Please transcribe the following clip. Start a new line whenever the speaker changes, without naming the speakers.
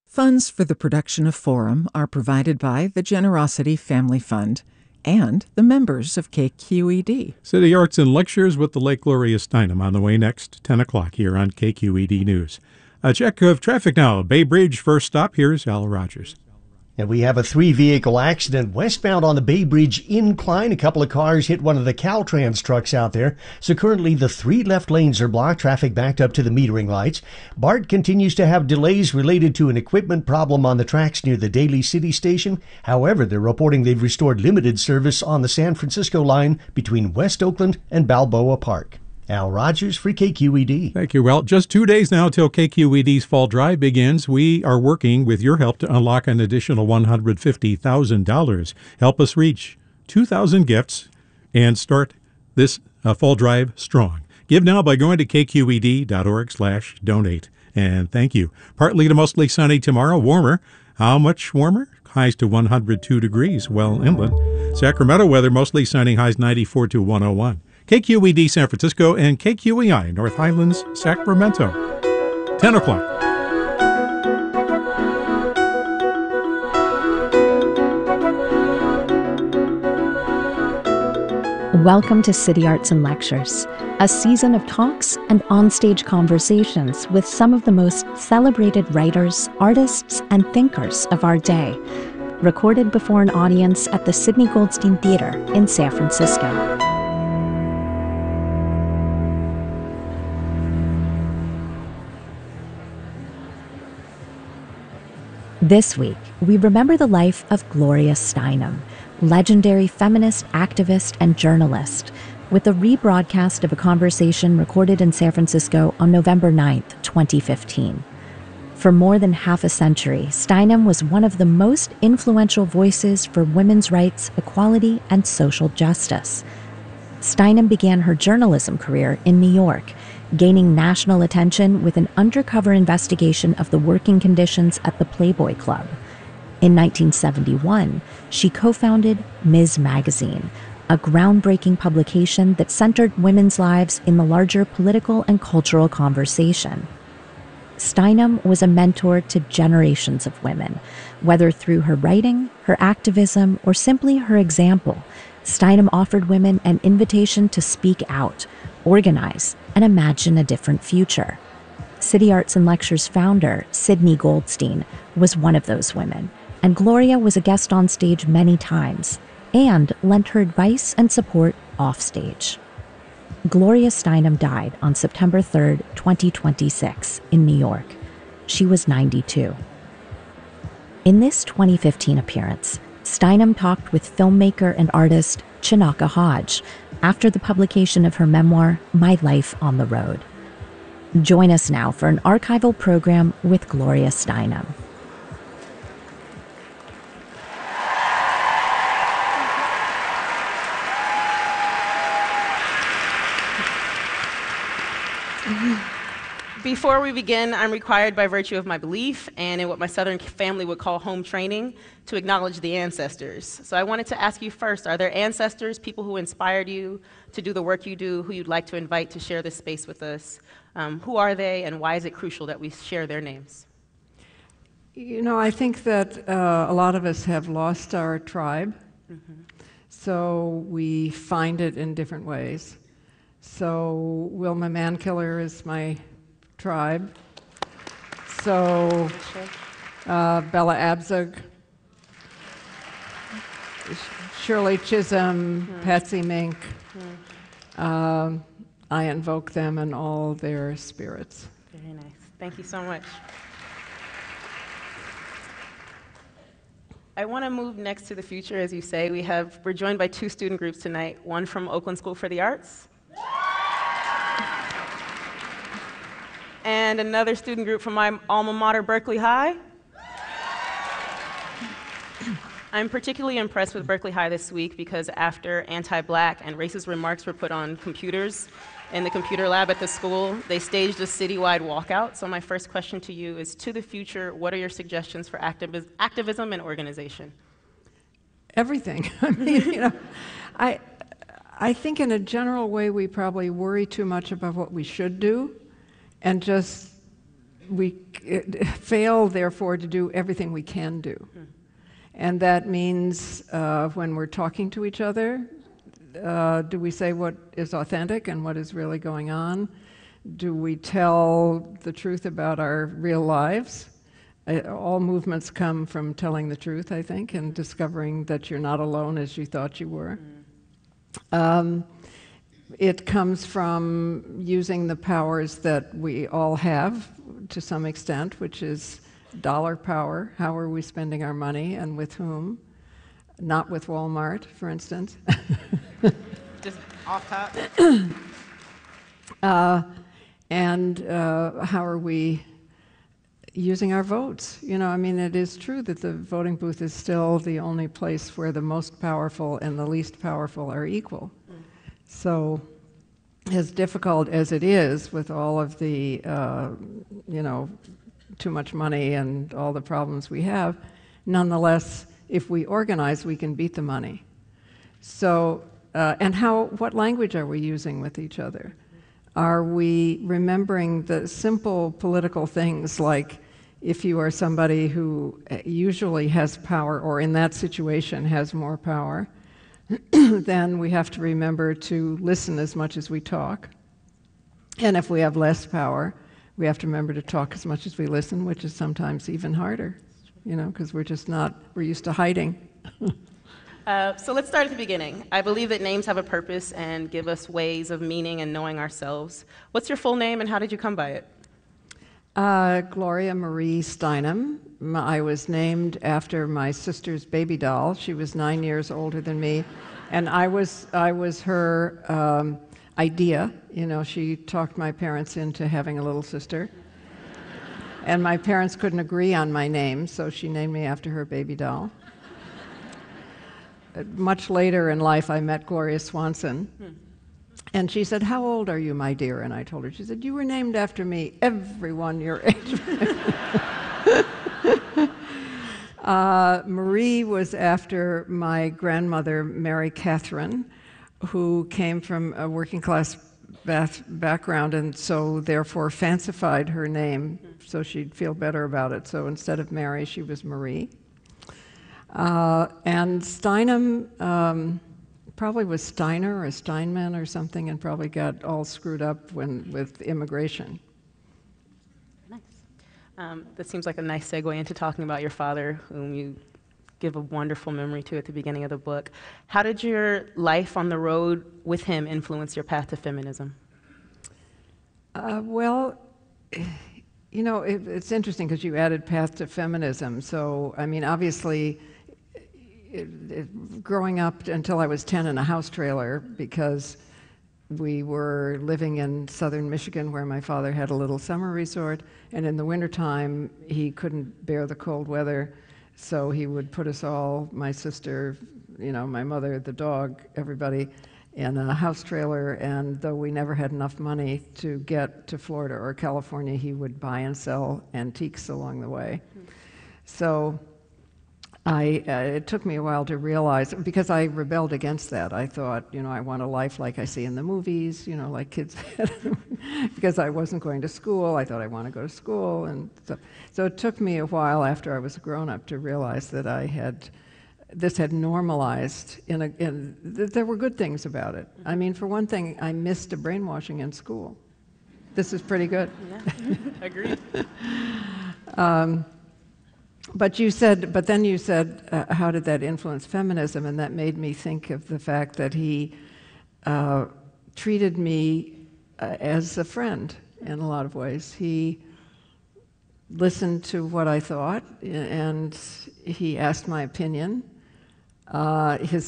Funds for the production of Forum are provided by the Generosity Family Fund and the members of KQED.
City Arts and Lectures with the late Gloria Steinem on the way next, 10 o'clock here on KQED News. A check of traffic now. Bay Bridge first stop. Here's Al Rogers.
And we have a 3-vehicle accident westbound on the Bay Bridge incline. A couple of cars hit one of the Caltrans trucks out there. So currently the 3 left lanes are blocked, traffic backed up to the metering lights. BART continues to have delays related to an equipment problem on the tracks near the Daly City Station. However, they're reporting they've restored limited service on the San Francisco line between West Oakland and Balboa Park. Al Rogers for KQED.
Thank you. Well, just 2 days now till KQED's Fall Drive begins. We are working with your help to unlock an additional $150,000. Help us reach 2,000 gifts and start this Fall Drive strong. Give now by going to kqed.org/donate. And thank you. Partly to mostly sunny tomorrow. Warmer. How much warmer? Highs to 102 degrees. Well, inland. Sacramento weather mostly sunny. Highs 94 to 101. KQED San Francisco and KQEI North Highlands, Sacramento. 10 o'clock.
Welcome to City Arts and Lectures, a season of talks and onstage conversations with some of the most celebrated writers, artists, and thinkers of our day, recorded before an audience at the Sidney Goldstein Theater in San Francisco. This week, we remember the life of Gloria Steinem, legendary feminist, activist, and journalist, with a rebroadcast of a conversation recorded in San Francisco on November 9th, 2015. For more than half a century, Steinem was one of the most influential voices for women's rights, equality, and social justice. Steinem began her journalism career in New York, gaining national attention with an undercover investigation of the working conditions at the Playboy Club. In 1971, she co-founded Ms. Magazine, a groundbreaking publication that centered women's lives in the larger political and cultural conversation. Steinem was a mentor to generations of women, whether through her writing, her activism, or simply her example. Steinem offered women an invitation to speak out, organize, and imagine a different future. City Arts and Lectures founder, Sidney Goldstein, was one of those women, and Gloria was a guest on stage many times, and lent her advice and support offstage. Gloria Steinem died on September 3rd, 2026, in New York. She was 92. In this 2015 appearance, Steinem talked with filmmaker and artist Chinaka Hodge after the publication of her memoir, My Life on the Road. Join us now for an archival program with Gloria Steinem.
Before we begin, I'm required by virtue of my belief and in what my Southern family would call home training to acknowledge the ancestors. So I wanted to ask you first, are there ancestors, people who inspired you to do the work you do, who you'd like to invite to share this space with us? Who are they, and why is it crucial that we share their names?
You know, I think that a lot of us have lost our tribe, so we find it in different ways. So Wilma Mankiller is my tribe. So Bella Abzug, Shirley Chisholm, Patsy Mink. I invoke them and all their spirits.
Very nice. Thank you so much. I want to move next to the future, as you say. We're joined by 2 student groups tonight, one from Oakland School for the Arts, and another student group from my alma mater, Berkeley High. I'm particularly impressed with Berkeley High this week because after anti-Black and racist remarks were put on computers in the computer lab at the school, they staged a citywide walkout. So my first question to you is, to the future, what are your suggestions for activism and organization?
Everything. I mean, you know, I think in a general way we probably worry too much about what we should do and just we fail, therefore, to do everything we can do. And that means when we're talking to each other, do we say what is authentic and what is really going on? Do we tell the truth about our real lives? All movements come from telling the truth, I think, and discovering that you're not alone as you thought you were. It comes from using the powers that we all have to some extent, which is dollar power. How are we spending our money and with whom? Not with Walmart, for instance.
Just off top.
And how are we using our votes? You know, I mean, it is true that the voting booth is still the only place where the most powerful and the least powerful are equal. So, as difficult as it is with all of the, too much money and all the problems we have, nonetheless, if we organize, we can beat the money. So, and what language are we using with each other? Are we remembering the simple political things like if you are somebody who usually has power or in that situation has more power, then we have to remember to listen as much as we talk. And if we have less power, we have to remember to talk as much as we listen, which is sometimes even harder, because we're used to hiding.
So let's start at the beginning. I believe that names have a purpose and give us ways of meaning and knowing ourselves. What's your full name and how did you come by it?
Gloria Marie Steinem. I was named after my sister's baby doll. She was 9 years older than me, and I was her idea. She talked my parents into having a little sister, and my parents couldn't agree on my name, so she named me after her baby doll. Much later in life, I met Gloria Swanson. And she said, "How old are you, my dear?" And I told her, she said, "You were named after me, everyone your age." Marie was after my grandmother, Mary Catherine, who came from a working class background and so therefore fancified her name so she'd feel better about it. So instead of Mary, she was Marie. And Steinem probably was Steiner or Steinman or something, and probably got all screwed up with immigration.
Nice. That seems like a nice segue into talking about your father, whom you give a wonderful memory to at the beginning of the book. How did your life on the road with him influence your path to feminism?
It's interesting because you added path to feminism. So, I mean, obviously, growing up until I was 10 in a house trailer because we were living in southern Michigan where my father had a little summer resort, and in the wintertime he couldn't bear the cold weather, so he would put us all, my sister, my mother, the dog, everybody, in a house trailer, and though we never had enough money to get to Florida or California, he would buy and sell antiques along the way. So it took me a while to realize, because I rebelled against that. I thought, I want a life like I see in the movies, like kids had. Because I wasn't going to school, I thought I want to go to school. And so it took me a while after I was a grown-up to realize that this had normalized, there were good things about it. I mean, for one thing, I missed a brainwashing in school. This is pretty good.
Yeah, agreed.
But then you said, how did that influence feminism? And that made me think of the fact that he treated me as a friend in a lot of ways. He listened to what I thought, and he asked my opinion. His